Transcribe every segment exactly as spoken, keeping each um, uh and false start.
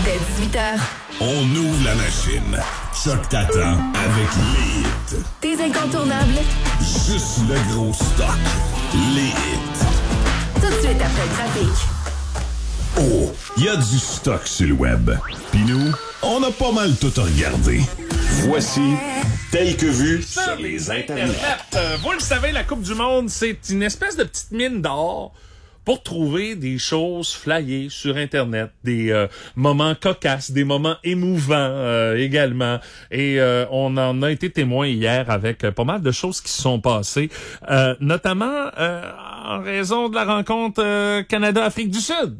Dès dix-huit heures. On ouvre la machine. Choc t'attend avec les hits. Tes incontournables. Juste le gros stock. Les hits. Tout de suite après le trafic. Oh, il y a du stock sur le web. Puis nous, on a pas mal tout regardé. Voici Tel que vu sur les internets. Euh, vous le savez, la Coupe du Monde, c'est une espèce de petite mine d'or pour trouver des choses flyées sur Internet, des euh, moments cocasses, des moments émouvants euh, également. Et euh, on en a été témoin hier avec euh, pas mal de choses qui se sont passées, euh, notamment euh, en raison de la rencontre euh, Canada-Afrique du Sud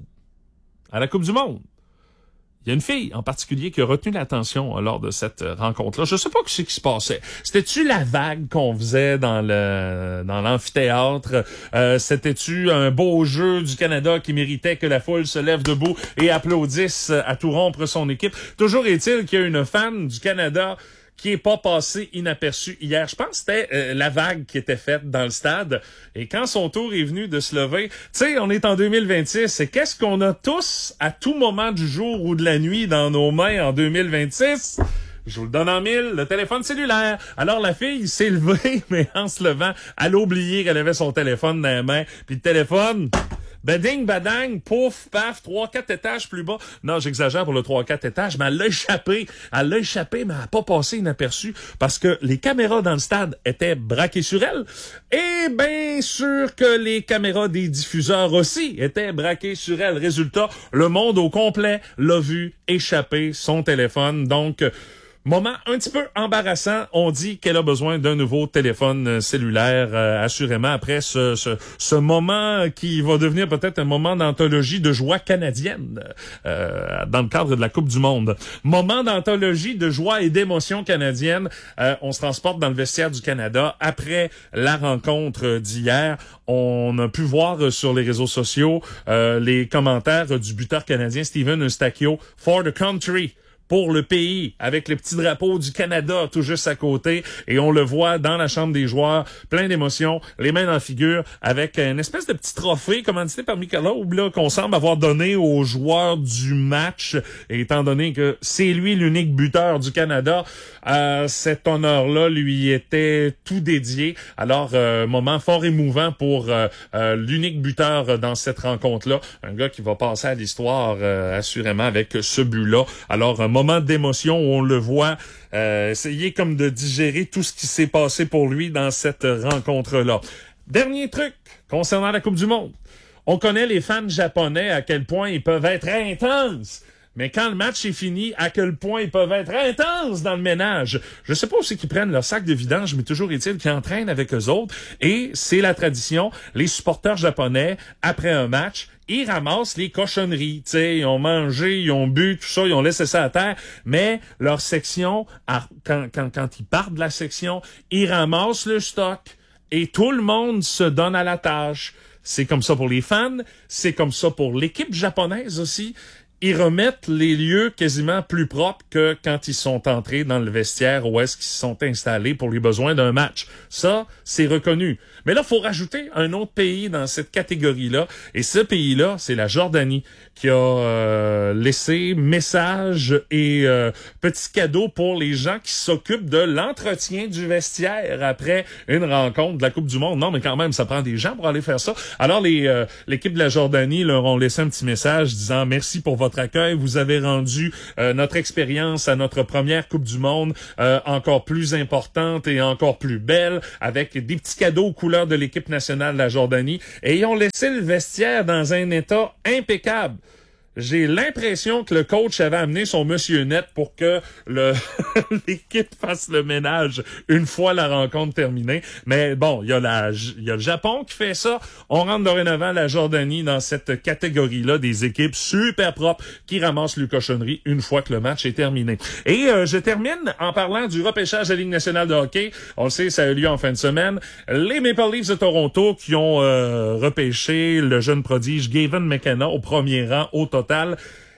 à la Coupe du Monde. Il y a une fille en particulier qui a retenu l'attention euh, lors de cette euh, rencontre-là. Je sais pas ce qui se passait. C'était-tu la vague qu'on faisait dans le dans l'amphithéâtre? Euh, c'était-tu un beau jeu du Canada qui méritait que la foule se lève debout et applaudisse à tout rompre son équipe? Toujours est-il qu'il y a une fan du Canada qui est pas passé inaperçu hier. Je pense que c'était euh, la vague qui était faite dans le stade. Et quand son tour est venu de se lever, tu sais, on est en deux mille vingt-six, et qu'est-ce qu'on a tous, à tout moment du jour ou de la nuit, dans nos mains en deux mille vingt-six? Je vous le donne en mille, le téléphone cellulaire. Alors la fille s'est levée, mais en se levant, elle a oublié qu'elle avait son téléphone dans les mains. Puis le téléphone... Bading, badang, pouf, paf, trois, quatre étages plus bas. Non, j'exagère pour le trois, quatre étages, mais elle l'a échappé. Elle l'a échappé, mais elle n'a pas passé inaperçue parce que les caméras dans le stade étaient braquées sur elle. Et bien sûr que les caméras des diffuseurs aussi étaient braquées sur elle. Résultat, le monde au complet l'a vu échapper son téléphone. Donc... moment un petit peu embarrassant. On dit qu'elle a besoin d'un nouveau téléphone cellulaire, euh, assurément, après ce, ce, ce moment qui va devenir peut-être un moment d'anthologie de joie canadienne euh, dans le cadre de la Coupe du Monde. Moment d'anthologie de joie et d'émotion canadienne. Euh, on se transporte dans le vestiaire du Canada après la rencontre d'hier. On a pu voir sur les réseaux sociaux euh, les commentaires du buteur canadien Steven Eustachio « For the country ». Pour le pays, avec le petit drapeau du Canada tout juste à côté, et on le voit dans la chambre des joueurs, plein d'émotions, les mains dans la figure, avec une espèce de petit trophée commandité par Michelob, là, qu'on semble avoir donné aux joueurs du match, et étant donné que c'est lui l'unique buteur du Canada, euh, cet honneur-là lui était tout dédié. Alors, euh, moment fort émouvant pour euh, euh, l'unique buteur dans cette rencontre-là, un gars qui va passer à l'histoire euh, assurément avec ce but-là. Alors, un moment d'émotion où on le voit euh, essayer comme de digérer tout ce qui s'est passé pour lui dans cette rencontre-là. Dernier truc concernant la Coupe du Monde. On connaît les fans japonais, à quel point ils peuvent être intenses. Mais quand le match est fini, à quel point ils peuvent être intenses dans le ménage. Je sais pas où c'est qu'ils prennent leur sac de vidange, mais toujours est-il qu'ils entraînent avec eux autres. Et c'est la tradition. Les supporters japonais, après un match, ils ramassent les cochonneries. Tu sais, ils ont mangé, ils ont bu, tout ça, ils ont laissé ça à terre. Mais leur section, quand, quand, quand ils partent de la section, ils ramassent le stock. Et tout le monde se donne à la tâche. C'est comme ça pour les fans. C'est comme ça pour l'équipe japonaise aussi. Ils remettent les lieux quasiment plus propres que quand ils sont entrés dans le vestiaire où est-ce qu'ils se sont installés pour les besoins d'un match. Ça, c'est reconnu. Mais là, il faut rajouter un autre pays dans cette catégorie-là. Et ce pays-là, c'est la Jordanie, qui a euh, laissé message et euh, petits cadeaux pour les gens qui s'occupent de l'entretien du vestiaire après une rencontre de la Coupe du Monde. Non, mais quand même, ça prend des gens pour aller faire ça. Alors, les euh, l'équipe de la Jordanie leur ont laissé un petit message disant « Merci pour votre accueil. Vous avez rendu euh, notre expérience à notre première Coupe du Monde euh, encore plus importante et encore plus belle, avec des petits cadeaux aux couleurs de l'équipe nationale de la Jordanie. Et ils ont laissé le vestiaire dans un état impeccable. J'ai l'impression que le coach avait amené son monsieur net pour que le l'équipe fasse le ménage une fois la rencontre terminée. Mais bon, il y a la il y a le Japon qui fait ça. On rentre dorénavant la Jordanie dans cette catégorie-là des équipes super propres qui ramassent le cochonnerie une fois que le match est terminé. Et euh, je termine en parlant du repêchage de la Ligue nationale de hockey. On le sait, ça a eu lieu en fin de semaine. Les Maple Leafs de Toronto qui ont euh, repêché le jeune prodige Gavin McKenna au premier rang au total.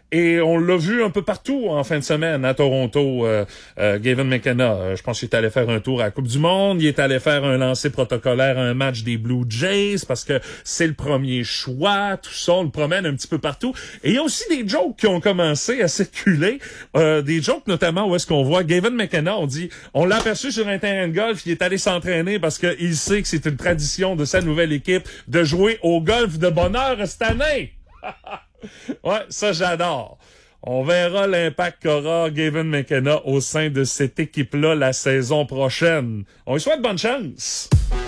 Et on l'a vu un peu partout en fin de semaine à Toronto. Euh, euh, Gavin McKenna, euh, je pense qu'il est allé faire un tour à la Coupe du Monde. Il est allé faire un lancer protocolaire à un match des Blue Jays parce que c'est le premier choix. Tout ça, on le promène un petit peu partout. Et il y a aussi des jokes qui ont commencé à circuler. Euh, des jokes notamment où est-ce qu'on voit Gavin McKenna, on dit, on l'a aperçu sur un terrain de golf, il est allé s'entraîner parce qu'il sait que c'est une tradition de sa nouvelle équipe de jouer au golf de bonheur cette année. Ouais, ça j'adore. On verra l'impact qu'aura Gavin McKenna au sein de cette équipe-là la saison prochaine. On lui souhaite bonne chance.